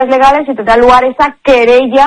legales y tendrá lugar esa querella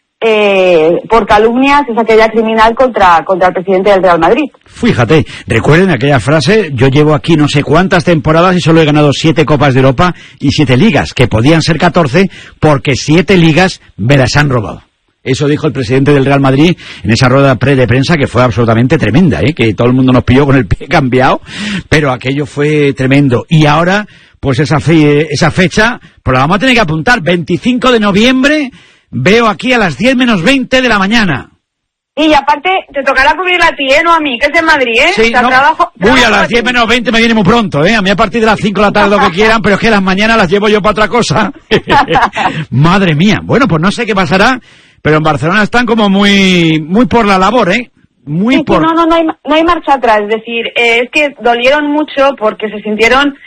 por calumnias, esa querella criminal contra el presidente del Real Madrid. Fíjate, recuerden aquella frase: yo llevo aquí no sé cuántas temporadas y solo he ganado 7 Copas de Europa y 7 ligas, que podían ser 14 porque 7 ligas me las han robado. Eso dijo el presidente del Real Madrid en esa rueda de prensa, que fue absolutamente tremenda, que todo el mundo nos pilló con el pie cambiado, pero aquello fue tremendo. Y ahora, pues esa fecha, pues la vamos a tener que apuntar, 25 de noviembre, veo aquí a las 10 menos 20 de la mañana. Y aparte, te tocará cubrirla a ti, no a mí, que es en Madrid, Sí, o sea, no. trabajo Uy, a las 10 menos 20 me viene muy pronto, A mí a partir de las 5 de la tarde lo que quieran, pero es que las mañanas las llevo yo para otra cosa. Madre mía. Bueno, pues no sé qué pasará, pero en Barcelona están como muy por la labor, No hay marcha atrás. Es decir, es que dolieron mucho porque se sintieron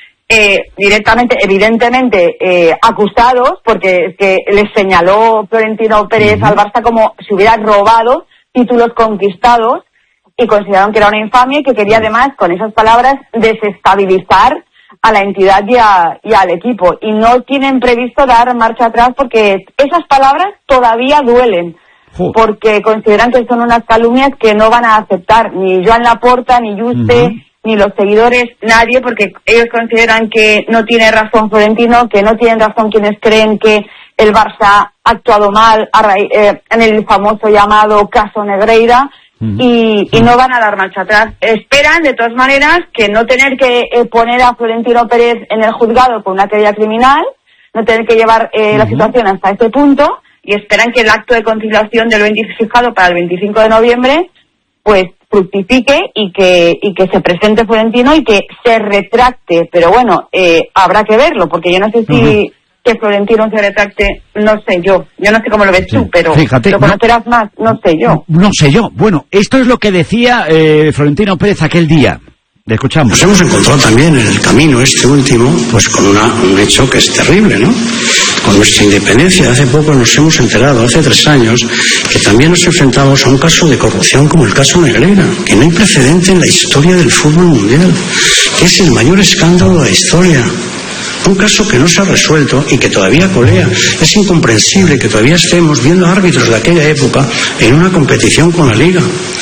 evidentemente acusados, porque es que les señaló Florentino Pérez al Barça como si hubiera robado títulos conquistados, y consideraron que era una infamia y que quería además, con esas palabras, desestabilizar a la entidad y al equipo. Y no tienen previsto dar marcha atrás porque esas palabras todavía duelen. Porque consideran que son unas calumnias que no van a aceptar ni Joan Laporta, ni Juste, ni los seguidores, nadie, porque ellos consideran que no tiene razón Florentino, que no tienen razón quienes creen que el Barça ha actuado mal en el famoso llamado caso Negreira, y no van a dar marcha atrás. Esperan, de todas maneras, que no tener que poner a Florentino Pérez en el juzgado por una querella criminal, no tener que llevar la situación hasta este punto, y esperan que el acto de conciliación fijado para el 25 de noviembre, pues fructifique y que se presente Florentino y que se retracte. Pero bueno, habrá que verlo, porque yo no sé si que Florentino se retracte, no sé yo no sé cómo lo ves tú, pero fíjate, lo conocerás más, no sé yo. No sé yo. Bueno, esto es lo que decía Florentino Pérez aquel día. Le escuchamos. Nos hemos encontrado también en el camino último, pues con un hecho que es terrible, ¿no? Con nuestra independencia. Hace poco nos hemos enterado, hace 3 años, que también nos enfrentamos a un caso de corrupción como el caso Negreira, que no hay precedente en la historia del fútbol mundial, que es el mayor escándalo de la historia. Un caso que no se ha resuelto y que todavía colea. Es incomprensible que todavía estemos viendo árbitros de aquella época en una competición con la Liga.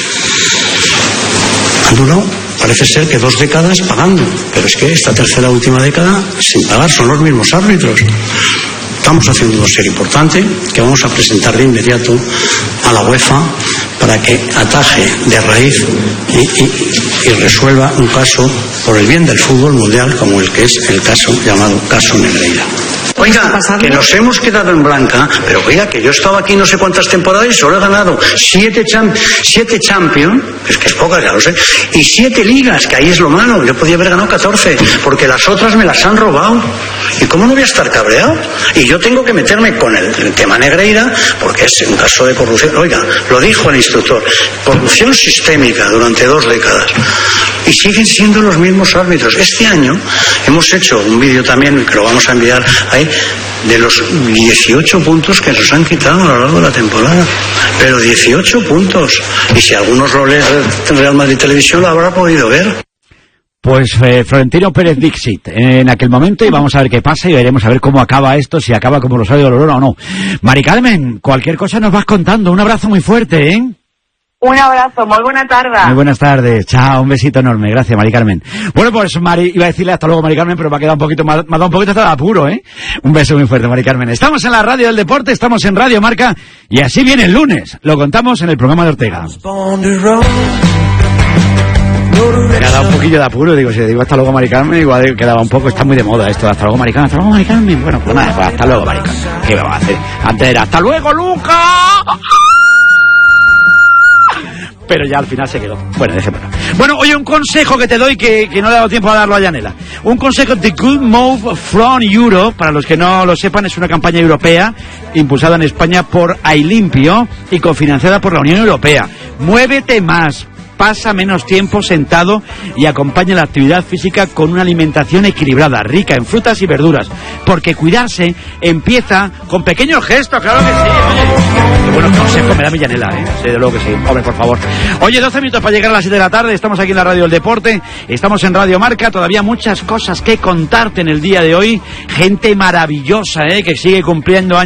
Han durado, parece ser que 2 décadas pagando, pero es que esta tercera última década sin pagar son los mismos árbitros. Estamos haciendo un dossier importante que vamos a presentar de inmediato a la UEFA para que ataje de raíz y resuelva un caso por el bien del fútbol mundial como el que es el caso llamado caso Negreira. Oiga, que nos hemos quedado en blanca, pero oiga, que yo he estado aquí no sé cuántas temporadas y solo he ganado 7 Champions, es que es poca, ya lo sé, y 7 ligas, que ahí es lo malo. Yo podía haber ganado 14, porque las otras me las han robado. ¿Y cómo no voy a estar cabreado? Y yo tengo que meterme con el tema Negreira, porque es un caso de corrupción. Oiga, lo dijo el instructor, corrupción sistémica durante 2 décadas. Y siguen siendo los mismos árbitros. Este año hemos hecho un vídeo también, que lo vamos a enviar ahí, de los 18 puntos que nos han quitado a lo largo de la temporada. Pero 18 puntos. Y si algunos lo leen en Real Madrid Televisión, lo habrá podido ver. Pues Florentino Pérez Dixit en aquel momento, y vamos a ver qué pasa y veremos a ver cómo acaba esto, si acaba como Rosario de Olorona o no. Mari Carmen, cualquier cosa nos vas contando. Un abrazo muy fuerte, Un abrazo, muy buena tarde. Muy buenas tardes, chao, un besito enorme, gracias Mari Carmen. Bueno, pues Mari, iba a decirle hasta luego Mari Carmen, pero me ha quedado un poquito, me ha dado un poquito hasta de apuro, Un beso muy fuerte Mari Carmen. Estamos en la radio del deporte, estamos en Radio Marca, y así viene el lunes, lo contamos en el programa de Ortega. Me ha dado un poquillo de apuro, digo, si digo hasta luego Mari Carmen, igual quedaba un poco, está muy de moda esto, hasta luego Mari Carmen, hasta luego Mari Carmen. Bueno, pues nada, pues hasta luego Mari Carmen. ¿Qué me va a hacer? Antes era hasta luego Luca. Pero ya al final se quedó. Bueno, dejémoslo. Bueno, oye, un consejo que te doy que no le he dado tiempo a darlo a Yanela. Un consejo de Good Move from Europe, para los que no lo sepan, es una campaña europea impulsada en España por Ailimpio y cofinanciada por la Unión Europea. Muévete más. pasa menos tiempo sentado y acompaña la actividad física con una alimentación equilibrada, rica en frutas y verduras, porque cuidarse empieza con pequeños gestos, claro que sí. Oye, qué buenos consejos me da Millanela, sí, de luego que sí, hombre, por favor. Oye, 12 minutos para llegar a las 7 de la tarde, estamos aquí en la Radio del Deporte, estamos en Radio Marca, todavía muchas cosas que contarte en el día de hoy, gente maravillosa, que sigue cumpliendo años.